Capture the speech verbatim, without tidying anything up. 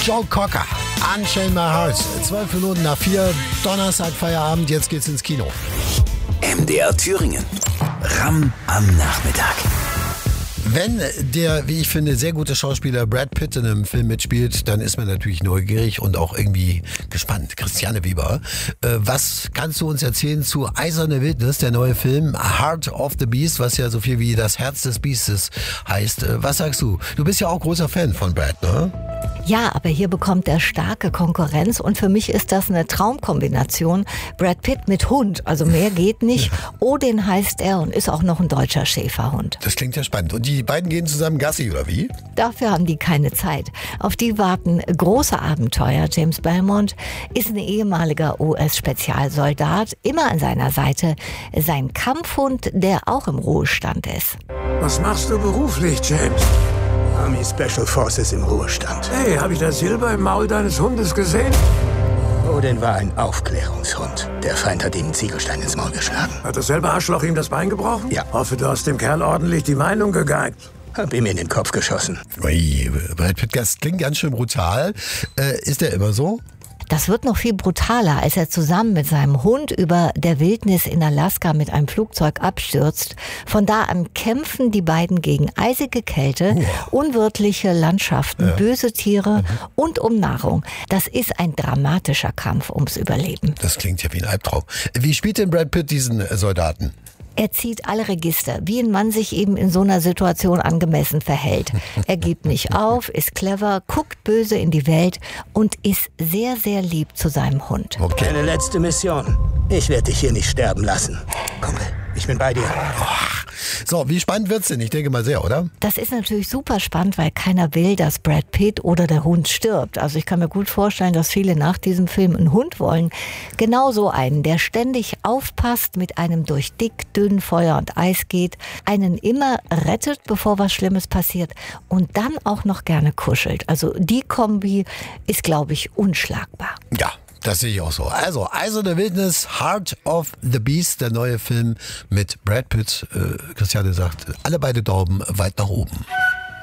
Joe Cocker, Unchain My Heart. Zwölf Minuten nach vier, Donnerstag Feierabend, jetzt geht's ins Kino. M D R Thüringen. Ram am Nachmittag. Wenn der, wie ich finde, sehr gute Schauspieler Brad Pitt in einem Film mitspielt, dann ist man natürlich neugierig und auch irgendwie gespannt. Christiane Weber, äh, was kannst du uns erzählen zu Eiserne Wildnis, der neue Film Heart of the Beast, was ja so viel wie das Herz des Biestes heißt. Äh, was sagst du? Du bist ja auch großer Fan von Brad, ne? Ja, aber hier bekommt er starke Konkurrenz und für mich ist das eine Traumkombination. Brad Pitt mit Hund, also mehr geht nicht. Odin heißt er und ist auch noch ein deutscher Schäferhund. Das klingt ja spannend. Und die beiden gehen zusammen Gassi, oder wie? Dafür haben die keine Zeit. Auf die warten große Abenteuer. James Belmont ist ein ehemaliger U S-Spezialsoldat, immer an seiner Seite sein Kampfhund, der auch im Ruhestand ist. Was machst du beruflich, James? Army Special Forces im Ruhestand. Hey, habe ich das Silber im Maul deines Hundes gesehen? Odin war ein Aufklärungshund. Der Feind hat ihm einen Ziegelstein ins Maul geschlagen. Hat dasselbe Arschloch ihm das Bein gebrochen? Ja. Hoffe, du hast dem Kerl ordentlich die Meinung gegeigt. Hab ihm in den Kopf geschossen. Ui, Brad Pitt, das klingt ganz schön brutal. Äh, ist der immer so? Das wird noch viel brutaler, als er zusammen mit seinem Hund über der Wildnis in Alaska mit einem Flugzeug abstürzt. Von da an kämpfen die beiden gegen eisige Kälte, wow. unwirtliche Landschaften, ja. böse Tiere mhm. und um Nahrung. Das ist ein dramatischer Kampf ums Überleben. Das klingt ja wie ein Albtraum. Wie spielt denn Brad Pitt diesen Soldaten? Er zieht alle Register, wie ein Mann sich eben in so einer Situation angemessen verhält. Er gibt nicht auf, ist clever, guckt böse in die Welt und ist sehr, sehr lieb zu seinem Hund. Okay. Deine letzte Mission. Ich werde dich hier nicht sterben lassen. Komm, ich bin bei dir. Oh. So, wie spannend wird's denn? Ich denke mal sehr, oder? Das ist natürlich super spannend, weil keiner will, dass Brad Pitt oder der Hund stirbt. Also ich kann mir gut vorstellen, dass viele nach diesem Film einen Hund wollen. Genauso einen, der ständig aufpasst, mit einem durch dick, dünn Feuer und Eis geht, einen immer rettet, bevor was Schlimmes passiert und dann auch noch gerne kuschelt. Also die Kombi ist, glaube ich, unschlagbar. Ja. Das sehe ich auch so. Also, Eiserne Wildnis, Heart of the Beast, der neue Film mit Brad Pitt. Äh, Christiane sagt, alle beide Daumen weit nach oben.